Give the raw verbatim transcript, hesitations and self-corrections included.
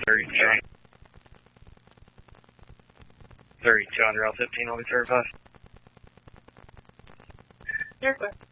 thirty-two. thirty-two under L fifteen, I'll be thirty-five. You're clear.